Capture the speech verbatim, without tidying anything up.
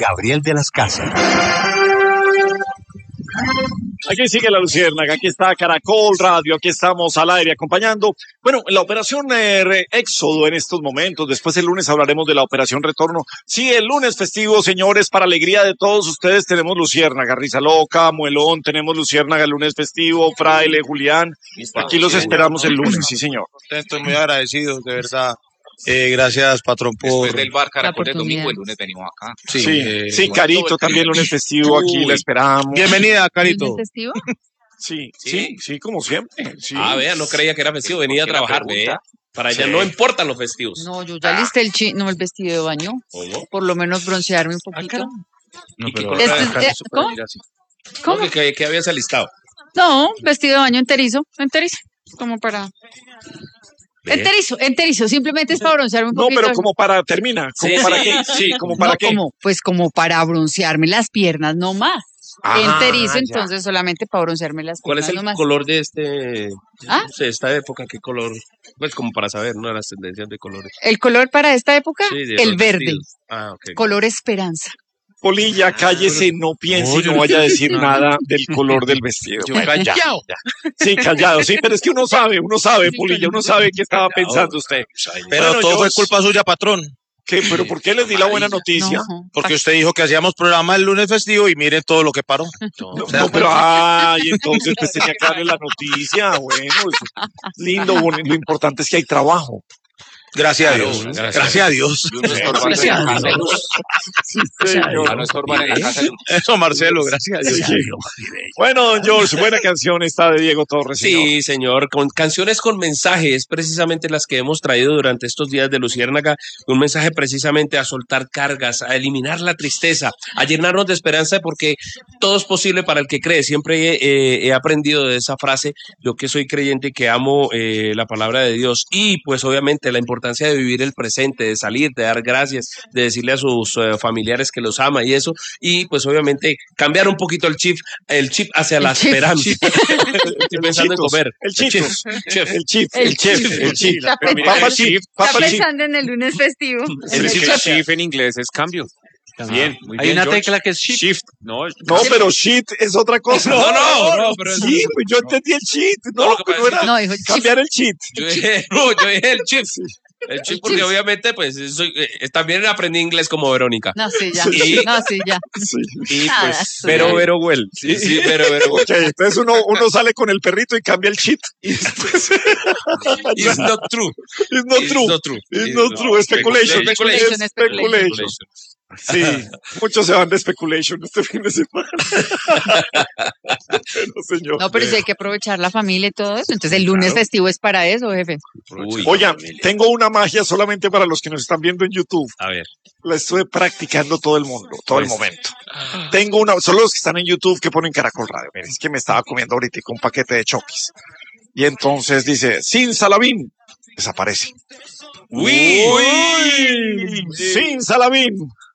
Gabriel de las Casas. Aquí sigue la Luciérnaga, aquí está Caracol Radio, aquí estamos al aire acompañando. Bueno, la operación eh, Éxodo en estos momentos, después el lunes hablaremos de la operación Retorno. Sí, el lunes festivo, señores, para alegría de todos ustedes tenemos Luciérnaga, Risa Loca, Muelón, tenemos Luciérnaga el lunes festivo, Fraile, Julián. Aquí los esperamos el lunes, sí, señor. Estoy muy agradecido, de verdad. Eh, gracias, patrón, por... Después del bar Caracol del domingo, el lunes venimos acá. Sí, sí, eh, sí Carito, también lunes festivo, aquí Uy. La esperamos. Bienvenida, Carito. ¿Lunes festivo? Sí, sí, sí, sí, como siempre. Sí. Ah, vea, no creía que era festivo, venía a trabajar, vea. Para ella sí. No importan los festivos. No, yo ya listé el chi no el vestido de baño. ¿Cómo? Por lo menos broncearme un poquito. Ah, no, pero ¿Este, eh, ¿Cómo? ¿Cómo? No, que, que habías alistado. No, vestido de baño enterizo, enterizo, como para... Enterizo, enterizo, simplemente es para broncearme un poquito. No, pero como para, termina, ¿como sí, para sí, qué? Sí, como para no, qué. Como, pues como para broncearme las piernas, no más. Ah, enterizo, ya. Entonces solamente para broncearme las piernas. ¿Cuál es el no más. color de este, ¿Ah? no sé, esta época? ¿Qué color? Pues como para saber, ¿no? Las tendencias de colores. ¿El color para esta época? Sí, el verde. Vestidos. Ah, ok. Color esperanza. Polilla, cállese, no piense y no vaya a decir nada del color del vestido. Yo callado. Sí, callado, sí, pero es que uno sabe, uno sabe, Polilla, uno sabe qué estaba pensando usted. Pero bueno, todo yo... fue culpa suya, patrón. ¿Qué? ¿Pero por qué les di la buena noticia? No, porque usted dijo que hacíamos programa el lunes festivo y mire todo lo que paró. No, no, no pero ay, entonces pues tenía que darle la noticia. Bueno, es lindo, bonito, lo importante es que hay trabajo. Gracias a Dios. Gracias, gracias a Dios. Gracias a Dios. Eso, Marcelo, gracias a Dios. Sí. Bueno, George, buena canción esta de Diego Torres. Señor. Sí, señor, con canciones con mensajes, precisamente las que hemos traído durante estos días de Luciérnaga, un mensaje precisamente a soltar cargas, a eliminar la tristeza, a llenarnos de esperanza, porque todo es posible para el que cree. Siempre eh, he aprendido de esa frase, yo que soy creyente y que amo eh, la palabra de Dios, y pues obviamente la importancia de vivir el presente, de salir, de dar gracias, de decirle a sus uh, familiares que los ama y eso, y pues obviamente cambiar un poquito el chip, el chip hacia el la chip, esperanza. Chip. Estoy pensando en comer. El chip, el chip, el chip, el chip, el chip. Papá chip, papá chip. Está pensando en el lunes festivo. El chip en inglés es cambio. Bien, muy hay bien, una George. tecla que es shift. shift. No, no, pero shit es otra cosa. No, no, no, pero sí, pues yo entendí el cheat. No, no, no era no, dijo cambiar el cheat. Yo dije, no, yo dije el chip. El chip, porque chip. Obviamente, pues, soy, eh, también aprendí inglés como Verónica. No, sí, ya. Y, no, sí, ya. Sí. Y pues, ah, pero, pero, well. Sí, sí, pero, pero, well. Okay, entonces uno, uno sale con el perrito y cambia el cheat. Y después... It's not true. It's not It's true. not true. It's, It's not true. true. Speculation. Speculation. Speculation. Speculation. Sí, muchos se van de speculation este fin de semana. Bueno, señor. No, pero sí hay que aprovechar la familia y todo eso. Entonces el lunes claro. festivo es para eso, jefe. Uy, Oigan, tengo una magia solamente para los que nos están viendo en YouTube. A ver. La estuve practicando todo el mundo, todo pues. el momento. Tengo una, solo los que están en YouTube que ponen Caracol Radio. Miren, es que me estaba comiendo ahorita un paquete de Chokis. Y entonces dice, sin Salabín, desaparece. Uy, Uy, sin Salabín.